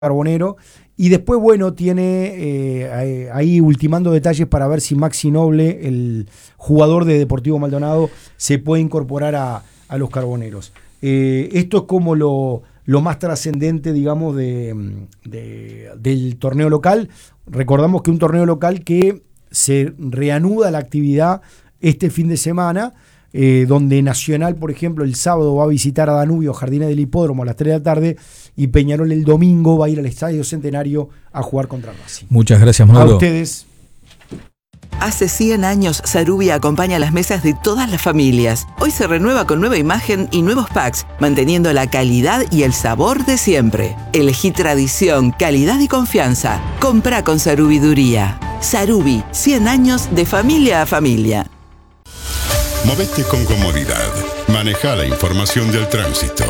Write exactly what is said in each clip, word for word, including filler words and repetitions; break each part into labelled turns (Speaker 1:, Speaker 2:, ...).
Speaker 1: Carbonero, y después, bueno, tiene eh, ahí ultimando detalles para ver si Maxi Noble, el jugador de Deportivo Maldonado, se puede incorporar a, a los Carboneros. Eh, esto es como lo, lo más trascendente, digamos, de, de, del torneo local. Recordamos que un torneo local que se reanuda la actividad este fin de semana, Eh, donde Nacional, por ejemplo, el sábado va a visitar a Danubio, Jardines del Hipódromo a las tres de la tarde, y Peñarol el domingo va a ir al Estadio Centenario a jugar contra Racing.
Speaker 2: Muchas gracias, Mauro.
Speaker 1: A ustedes.
Speaker 3: Hace cien años, Sarubi acompaña las mesas de todas las familias. Hoy se renueva con nueva imagen y nuevos packs, manteniendo la calidad y el sabor de siempre. Elegí tradición, calidad y confianza. Comprá con Sarubiduría. Sarubi, cien años de familia a familia.
Speaker 4: Movete con comodidad. Maneja la información del tránsito.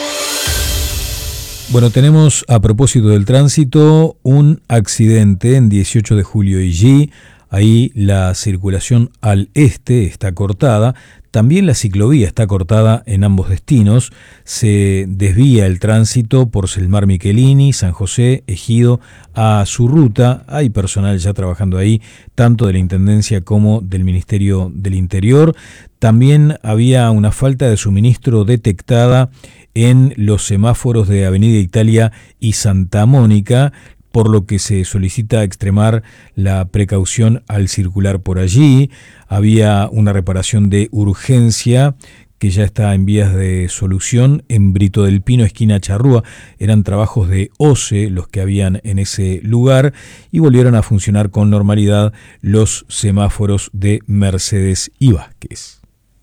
Speaker 2: Bueno, tenemos a propósito del tránsito un accidente en dieciocho de julio y G. Ahí la circulación al este está cortada. También la ciclovía está cortada en ambos destinos. Se desvía el tránsito por Selmar Michelini, San José, Ejido a su ruta. Hay personal ya trabajando ahí, tanto de la Intendencia como del Ministerio del Interior. También había una falta de suministro detectada en los semáforos de Avenida Italia y Santa Mónica, por lo que se solicita extremar la precaución al circular por allí. Había una reparación de urgencia que ya está en vías de solución en Brito del Pino, esquina Charrúa. Eran trabajos de O C E los que habían en ese lugar y volvieron a funcionar con normalidad los semáforos de Mercedes y Vázquez.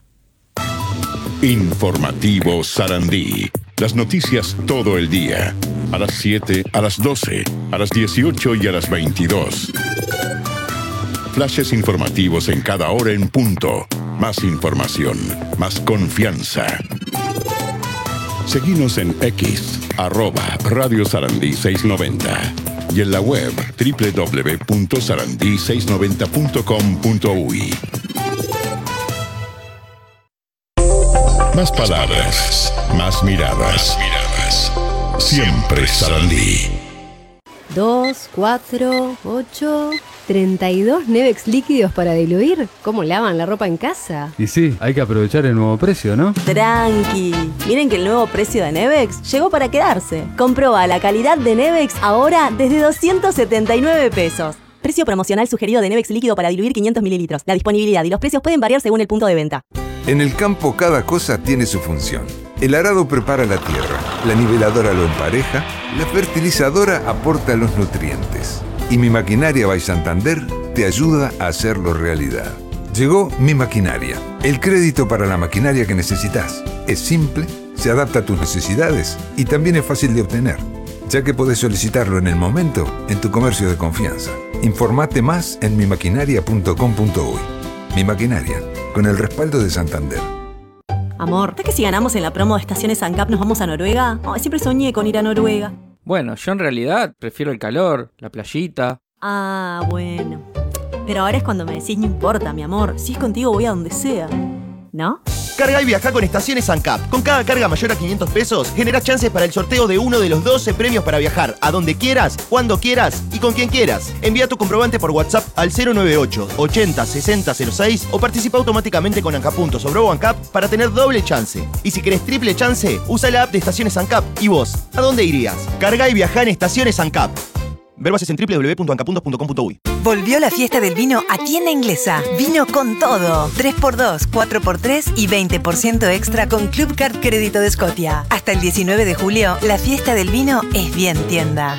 Speaker 4: Informativo Sarandí. Las noticias todo el día. A las siete, a las doce, a las dieciocho y a las veintidós. Flashes informativos en cada hora en punto. Más información, más confianza. Seguinos en X, arroba Radio Sarandí seiscientos noventa. Y en la web doble u doble u doble u punto sarandí seiscientos noventa punto com punto uy. Más palabras, más miradas, miradas. Siempre Sarandí.
Speaker 5: Dos, cuatro, ocho, treinta y dos Nevex líquidos para diluir. ¿Cómo lavan la ropa en casa?
Speaker 6: Y sí, hay que aprovechar el nuevo precio, ¿no?
Speaker 7: Tranqui. Miren que el nuevo precio de Nevex llegó para quedarse. Comproba la calidad de Nevex ahora desde doscientos setenta y nueve pesos. Precio promocional sugerido de Nevex líquido para diluir quinientos mililitros. La disponibilidad y los precios pueden variar según el punto de venta.
Speaker 8: En el campo cada cosa tiene su función. El arado prepara la tierra, la niveladora lo empareja, la fertilizadora aporta los nutrientes. Y Mi Maquinaria by Santander te ayuda a hacerlo realidad. Llegó Mi Maquinaria, el crédito para la maquinaria que necesitas. Es simple, se adapta a tus necesidades y también es fácil de obtener, ya que podés solicitarlo en el momento en tu comercio de confianza. Informate más en mi maquinaria punto com punto uy. Mi Maquinaria, con el respaldo de Santander.
Speaker 7: Amor, ¿sabes que si ganamos en la promo de Estaciones ANCAP nos vamos a Noruega? Oh, siempre soñé con ir a Noruega.
Speaker 9: Bueno, yo en realidad prefiero el calor, la playita.
Speaker 7: Ah, bueno. Pero ahora es cuando me decís no importa, mi amor. Si es contigo voy a donde sea. ¿No?
Speaker 10: Carga y viaja con Estaciones ANCAP. Con cada carga mayor a quinientos pesos, generás chances para el sorteo de uno de los doce premios para viajar a donde quieras, cuando quieras y con quien quieras. Envía tu comprobante por WhatsApp al cero nueve ocho, ochenta, sesenta, cero seis o participa automáticamente con ANCAP puntos o Brobo ANCAP para tener doble chance. Y si querés triple chance, usa la app de Estaciones ANCAP. ¿Y vos? ¿A dónde irías? Carga y viaja en Estaciones ANCAP. Ver bases en doble u doble u doble u punto anca puntos punto com punto uy.
Speaker 11: Volvió la fiesta del vino a Tienda Inglesa. Vino con todo. tres por dos, cuatro por tres y veinte por ciento extra con Club Card Crédito de Scotia. Hasta el diecinueve de julio, la fiesta del vino es bien tienda.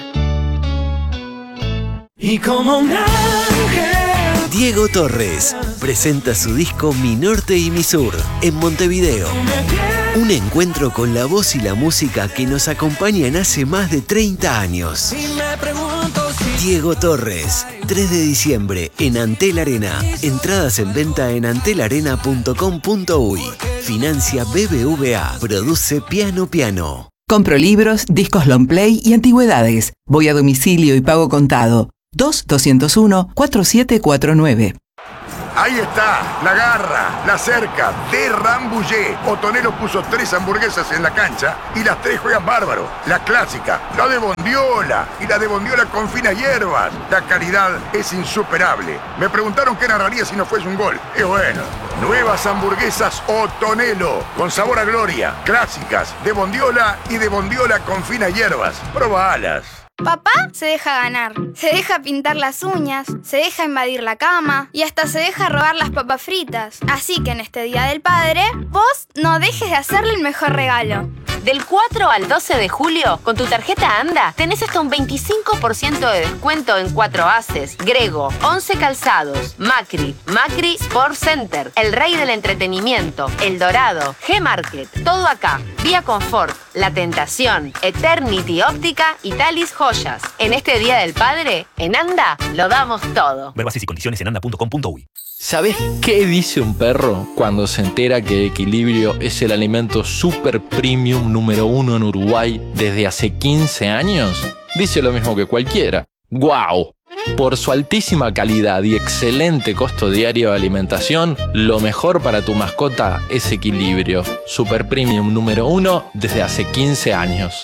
Speaker 12: Y como un ángel,
Speaker 13: Diego Torres presenta su disco Mi Norte y Mi Sur en Montevideo. Un encuentro con la voz y la música que nos acompañan hace más de treinta años. Diego Torres, tres de diciembre en Antel Arena. Entradas en venta en antel arena punto com punto uy. Financia B B V A. Produce Piano Piano.
Speaker 3: Compro libros, discos long play y antigüedades. Voy a domicilio y pago contado. dos, doscientos uno, cuarenta y siete cuarenta y nueve.
Speaker 14: Ahí está, la garra, la cerca, de Rambouillet. Otonelo puso tres hamburguesas en la cancha y las tres juegan bárbaro. La clásica, la de bondiola y la de bondiola con finas hierbas. La calidad es insuperable. Me preguntaron qué narraría si no fuese un gol. Y bueno, nuevas hamburguesas Otonelo, con sabor a gloria, clásicas, de bondiola y de bondiola con finas hierbas. Probalas.
Speaker 15: Papá se deja ganar, se deja pintar las uñas, se deja invadir la cama y hasta se deja robar las papas fritas. Así que en este Día del Padre, vos no dejes de hacerle el mejor regalo.
Speaker 16: Del cuatro al doce de julio, con tu tarjeta ANDA, tenés hasta un veinticinco por ciento de descuento en cuatro Aces, Grego, Once Calzados, Macri, Macri Sport Center, El Rey del Entretenimiento, El Dorado, G-Market, todo acá. Vía Confort, La Tentación, Eternity Óptica y Talis Joyas. En este Día del Padre, en ANDA, lo damos todo.
Speaker 17: Ver bases y condiciones en anda punto com punto uy.
Speaker 18: ¿Sabés qué dice un perro cuando se entera que Equilibrio es el alimento super premium número uno en Uruguay desde hace quince años? Dice lo mismo que cualquiera. ¡Guau! Por su altísima calidad y excelente costo diario de alimentación, lo mejor para tu mascota es Equilibrio. Super premium número uno desde hace quince años.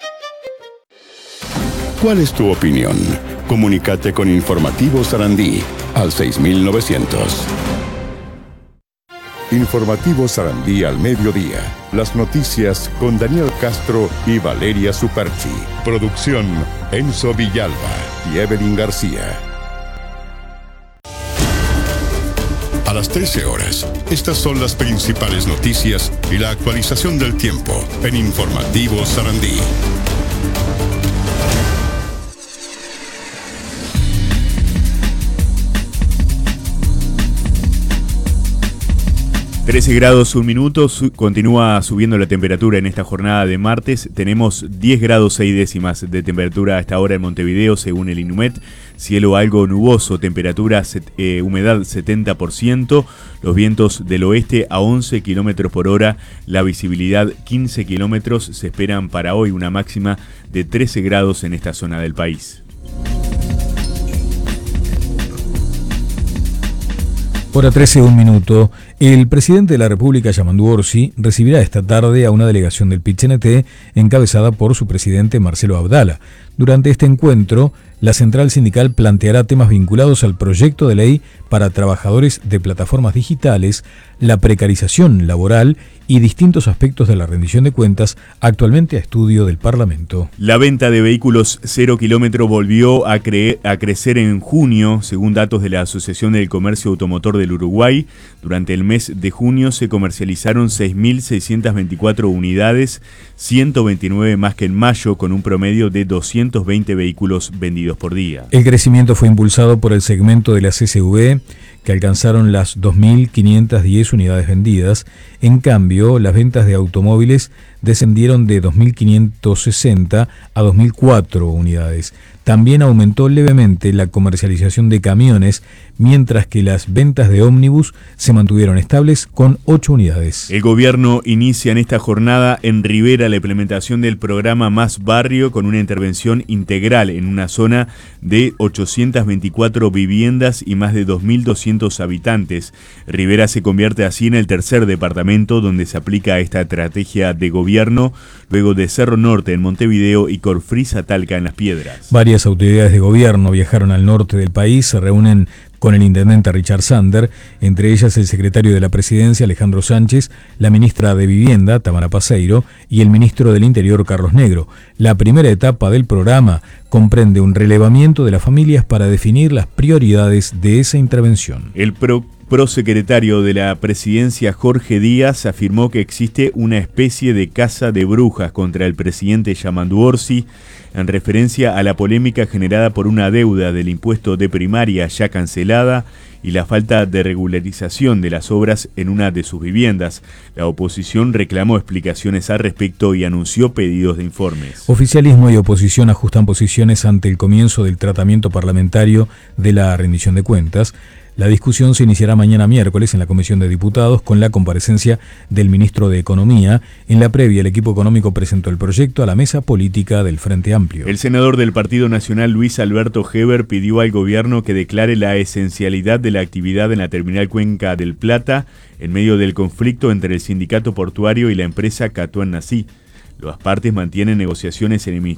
Speaker 4: ¿Cuál es tu opinión? Comunícate con Informativo Sarandí al seis mil novecientos. Informativo Sarandí al mediodía. Las noticias con Daniel Castro y Valeria Superchi. Producción Enzo Villalba y Evelyn García. A las trece horas, estas son las principales noticias y la actualización del tiempo en Informativo Sarandí.
Speaker 19: trece grados, un minuto, su- continúa subiendo la temperatura en esta jornada de martes. Tenemos diez grados seis décimas de temperatura a esta hora en Montevideo, según el INUMET. Cielo algo nuboso, temperatura, set- eh, humedad setenta por ciento, los vientos del oeste a once kilómetros por hora, la visibilidad quince kilómetros. Se esperan para hoy una máxima de trece grados en esta zona del país.
Speaker 2: Hora trece, un minuto. El presidente de la República, Yamandu Orsi, recibirá esta tarde a una delegación del P I T C N T encabezada por su presidente Marcelo Abdala. Durante este encuentro, la central sindical planteará temas vinculados al proyecto de ley para trabajadores de plataformas digitales, la precarización laboral y distintos aspectos de la rendición de cuentas actualmente a estudio del Parlamento.
Speaker 19: La venta de vehículos cero kilómetro volvió a, cre- a crecer en junio, según datos de la Asociación del Comercio Automotor del Uruguay. Durante el mes de junio se comercializaron seis mil seiscientas veinticuatro unidades, ciento veintinueve más que en mayo, con un promedio de doscientos veinte vehículos vendidos por día.
Speaker 2: El crecimiento fue impulsado por el segmento de la C S V, que alcanzaron las dos mil quinientas diez unidades vendidas. En cambio, las ventas de automóviles descendieron de dos mil quinientas sesenta a dos mil cuatro unidades. También aumentó levemente la comercialización de camiones, mientras que las ventas de ómnibus se mantuvieron estables con ocho unidades.
Speaker 19: El gobierno inicia en esta jornada en Rivera la implementación del programa Más Barrio, con una intervención integral en una zona de ochocientas veinticuatro viviendas y más de dos mil doscientos habitantes. Rivera se convierte así en el tercer departamento donde se aplica esta estrategia de gobierno, luego de Cerro Norte en Montevideo y Corfriza Talca en Las Piedras.
Speaker 2: Varias autoridades de gobierno viajaron al norte del país, se reúnen con el intendente Richard Sander, entre ellas el secretario de la Presidencia Alejandro Sánchez, la ministra de Vivienda Tamara Paseiro y el ministro del Interior Carlos Negro. La primera etapa del programa comprende un relevamiento de las familias para definir las prioridades de esa intervención.
Speaker 19: El pro prosecretario de la Presidencia Jorge Díaz afirmó que existe una especie de caza de brujas contra el presidente Yamandu Orsi, en referencia a la polémica generada por una deuda del impuesto de primaria ya cancelada y la falta de regularización de las obras en una de sus viviendas. La oposición reclamó explicaciones al respecto y anunció pedidos de informes.
Speaker 2: Oficialismo y oposición ajustan posiciones ante el comienzo del tratamiento parlamentario de la rendición de cuentas. La discusión se iniciará mañana miércoles en la Comisión de Diputados con la comparecencia del ministro de Economía. En la previa, el equipo económico presentó el proyecto a la mesa política del Frente Amplio. amplio.
Speaker 19: El senador del Partido Nacional, Luis Alberto Heber, pidió al gobierno que declare la esencialidad de la actividad en la terminal Cuenca del Plata en medio del conflicto entre el sindicato portuario y la empresa Catuán Nací. Las partes mantienen negociaciones en el